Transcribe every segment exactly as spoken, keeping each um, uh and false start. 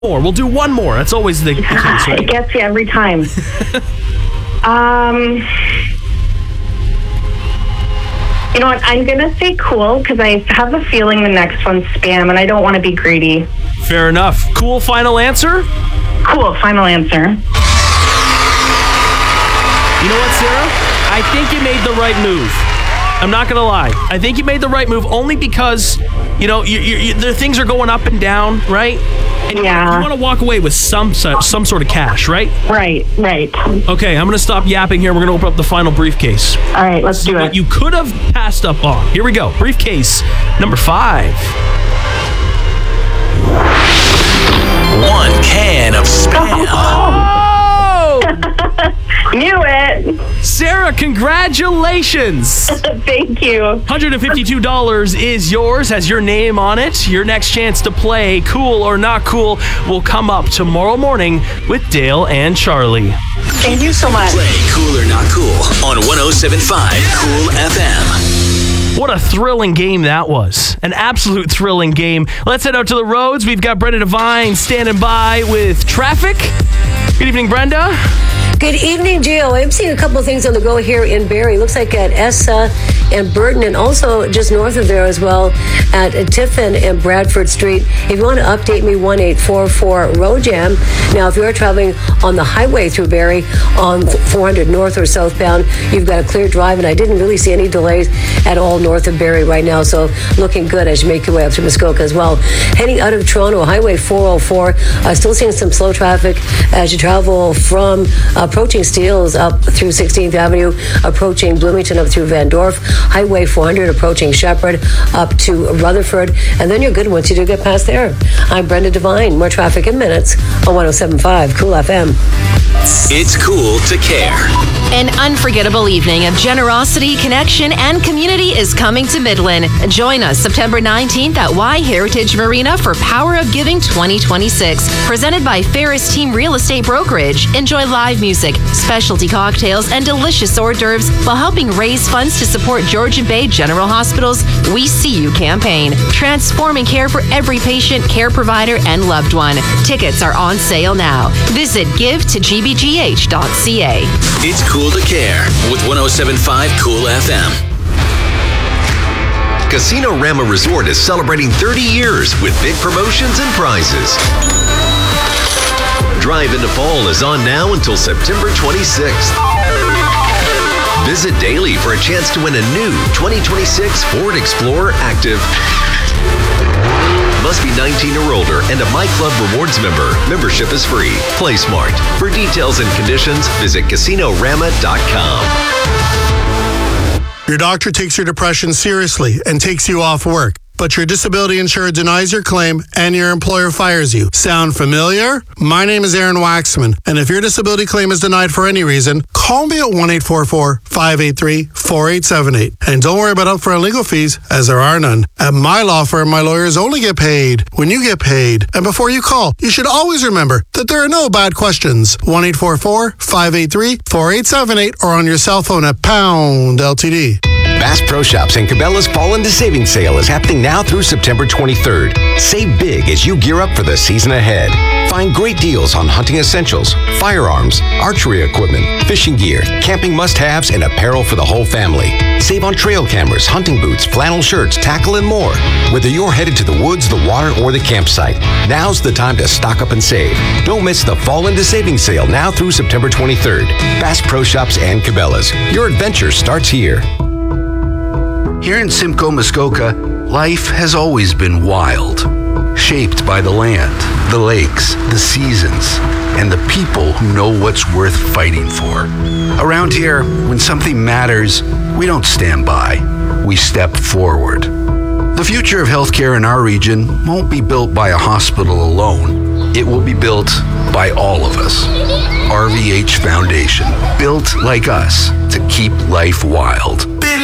more. We'll do one more. That's always the, the case, right? It gets you every time. um, you know what? I'm going to say cool because I have a feeling the next one's spam and I don't want to be greedy. Fair enough. Cool final answer? Cool final answer. You know what, Sarah? I think you made the right move. I'm not going to lie. I think you made the right move only because, you know, you, you, you, the things are going up and down, right? And yeah. You want to walk away with some some sort of cash, right? Right, right. Okay, I'm going to stop yapping here. We're going to open up the final briefcase. All right, let's do it. What you could have passed up on. Here we go. Briefcase number five. One can of spam. Oh! Knew it. Sarah, congratulations. Thank you. one hundred fifty-two dollars is yours, has your name on it. Your next chance to play Cool or Not Cool will come up tomorrow morning with Dale and Charlie. Thank you so much. Play Cool or Not Cool on one oh seven point five Cool F M. What a thrilling game that was. An absolute thrilling game. Let's head out to the roads. We've got Brenda Devine standing by with traffic. Good evening, Brenda. Good evening, Gio. I'm seeing a couple of things on the go here in Barrie. Looks like at Essa and Burton, and also just north of there as well at Tiffin and Bradford Street. If you want to update me, one eight four four road jam. Now, if you're traveling on the highway through Barrie on four hundred north or southbound, you've got a clear drive, and I didn't really see any delays at all north of Barrie right now, so looking good as you make your way up to Muskoka as well. Heading out of Toronto, Highway four oh four, uh, still seeing some slow traffic as you travel from uh, approaching Steeles up through sixteenth Avenue, approaching Bloomington up through Van Dorp, Highway four hundred approaching Shepherd up to Rutherford, and then you're good once you do get past there. I'm Brenda Devine. More traffic in minutes on one oh seven point five Cool F M. It's cool to care. An unforgettable evening of generosity, connection, and community is coming to Midland. Join us September nineteenth at Y Heritage Marina for Power of Giving twenty twenty-six. Presented by Ferris Team Real Estate Brokerage. Enjoy live music, specialty cocktails, and delicious hors d'oeuvres while helping raise funds to support Georgian Bay General Hospital's We See You campaign. Transforming care for every patient, care provider, and loved one. Tickets are on sale now. Visit give to g b g h dot c a. It's cool to care with one oh seven point five Cool F M. Casino Rama Resort is celebrating thirty years with big promotions and prizes. Drive into Fall is on now until September twenty-sixth. Visit daily for a chance to win a new twenty twenty-six Ford Explorer Active. Must be nineteen or older and a My Club Rewards member. Membership is free. Play smart. For details and conditions, visit casino rama dot com. Your doctor takes your depression seriously and takes you off work, but your disability insurer denies your claim and your employer fires you. Sound familiar? My name is Aaron Waxman, and if your disability claim is denied for any reason, call me at one eight four four, five eight three, four eight seven eight. And don't worry about upfront legal fees, as there are none. At my law firm, my lawyers only get paid when you get paid. And before you call, you should always remember that there are no bad questions. one eight four four, five eight three, four eight seven eight or on your cell phone at pound L T D. Bass Pro Shops and Cabela's Fall into Savings Sale is happening now through September twenty-third. Save big as you gear up for the season ahead. Find great deals on hunting essentials, firearms, archery equipment, fishing gear, camping must-haves, and apparel for the whole family. Save on trail cameras, hunting boots, flannel shirts, tackle, and more. Whether you're headed to the woods, the water, or the campsite, now's the time to stock up and save. Don't miss the Fall into Savings Sale now through September twenty-third. Bass Pro Shops and Cabela's. Your adventure starts here. Here in Simcoe, Muskoka, life has always been wild, shaped by the land, the lakes, the seasons, and the people who know what's worth fighting for. Around here, when something matters, we don't stand by, we step forward. The future of healthcare in our region won't be built by a hospital alone. It will be built by all of us. R V H Foundation, built like us to keep life wild.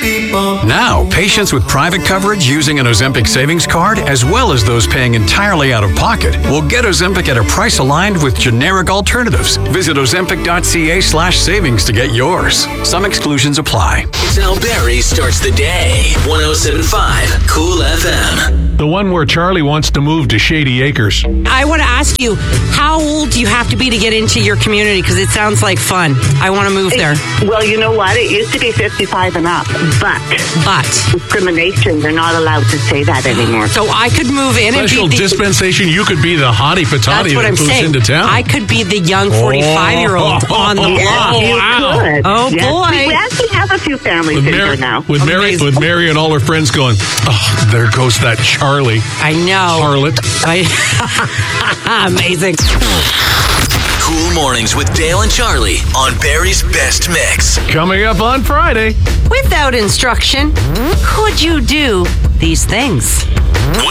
Now, patients with private coverage using an Ozempic savings card, as well as those paying entirely out of pocket, will get Ozempic at a price aligned with generic alternatives. Visit ozempic.ca slash savings to get yours. Some exclusions apply. It's how Barry starts the day. one oh seven point five Cool F M. The one where Charlie wants to move to Shady Acres. I want to ask you, how old do you have to be to get into your community? Because it sounds like fun. I want to move there. Well, you know what? It used to be fifty-five and up, but but discrimination, they're not allowed to say that anymore. So I could move in Special and be the, dispensation, you could be the hottie patati that's what that I'm moves saying. into town. I could be the young forty-five-year-old Oh. on the Oh, block. You wow. could. Oh, Yes. boy. We, we actually have a few families with in Mary, here now. with Mary, Amazing. with Mary and all her friends going, oh, there goes that Charlie. I know. Harlot. I, amazing. Cool Mornings with Dale and Charlie on Barry's Best Mix. Coming up on Friday. Without instruction, could you do these things?